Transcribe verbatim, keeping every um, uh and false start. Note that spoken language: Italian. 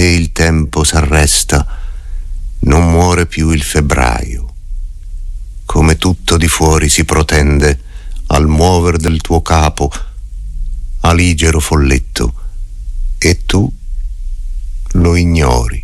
te il tempo s'arresta, non muore più il febbraio. Come tutto di fuori si protende al muover del tuo capo, aligero folletto, e tu lo ignori.